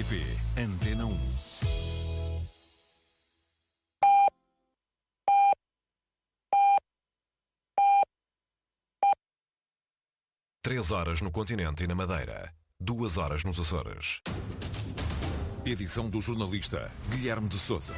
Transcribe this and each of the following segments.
RTP Antena 1. Três horas no continente e na Madeira. 2 horas nos Açores. Edição do jornalista Guilherme de Sousa.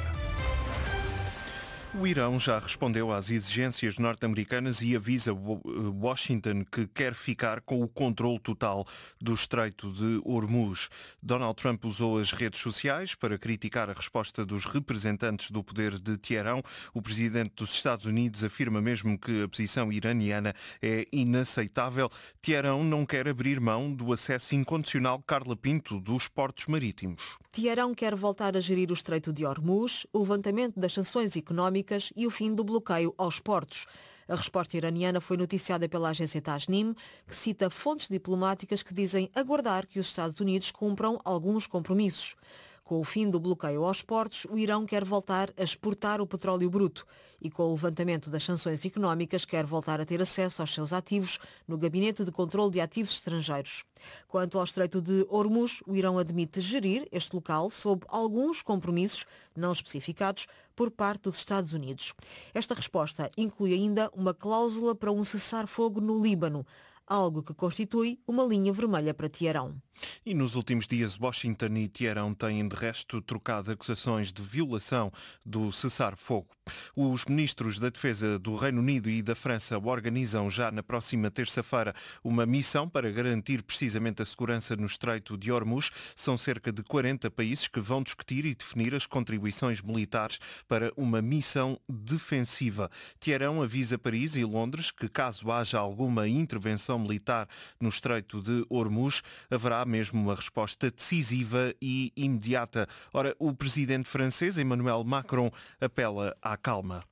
O Irão já respondeu às exigências norte-americanas e avisa Washington que quer ficar com o controle total do Estreito de Hormuz. Donald Trump usou as redes sociais para criticar a resposta dos representantes do poder de Teherão. O presidente dos Estados Unidos afirma mesmo que a posição iraniana é inaceitável. Teherão não quer abrir mão do acesso incondicional, Carla Pinto, dos portos marítimos. Teherão quer voltar a gerir o Estreito de Hormuz, o levantamento das sanções económicas e o fim do bloqueio aos portos. A resposta iraniana foi noticiada pela agência Tasnim, que cita fontes diplomáticas que dizem aguardar que os Estados Unidos cumpram alguns compromissos. Com o fim do bloqueio aos portos, o Irão quer voltar a exportar o petróleo bruto e, com o levantamento das sanções económicas, quer voltar a ter acesso aos seus ativos no Gabinete de Controlo de Ativos Estrangeiros. Quanto ao Estreito de Hormuz, o Irão admite gerir este local sob alguns compromissos não especificados por parte dos Estados Unidos. Esta resposta inclui ainda uma cláusula para um cessar-fogo no Líbano, algo que constitui uma linha vermelha para Teherão. E nos últimos dias, Washington e Teherão têm, de resto, trocado acusações de violação do cessar-fogo. Os ministros da Defesa do Reino Unido e da França organizam já na próxima terça-feira uma missão para garantir precisamente a segurança no Estreito de Hormuz. São cerca de 40 países que vão discutir e definir as contribuições militares para uma missão defensiva. Teherão avisa Paris e Londres que, caso haja alguma intervenção militar no Estreito de Hormuz, haverá mesmo uma resposta decisiva e imediata. Ora, o presidente francês, Emmanuel Macron, apela à calma.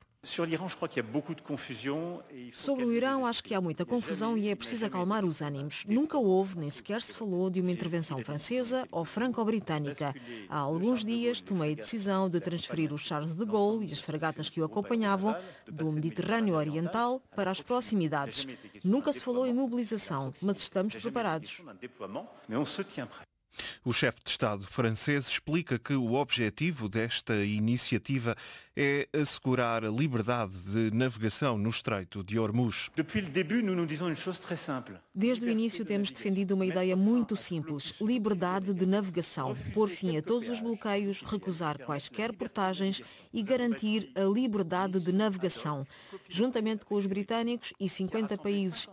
Sobre o Irão, acho que há muita confusão e é preciso acalmar os ânimos. Nunca houve, nem sequer se falou de uma intervenção francesa ou franco-britânica. Há alguns dias tomei a decisão de transferir o Charles de Gaulle e as fragatas que o acompanhavam do Mediterrâneo Oriental para as proximidades. Nunca se falou em mobilização, mas estamos preparados. O chefe de Estado francês explica que o objetivo desta iniciativa é assegurar a liberdade de navegação no Estreito de Hormuz. Desde o início temos defendido uma ideia muito simples: liberdade de navegação, pôr fim a todos os bloqueios, recusar quaisquer portagens e garantir a liberdade de navegação. Juntamente com os britânicos e 50 países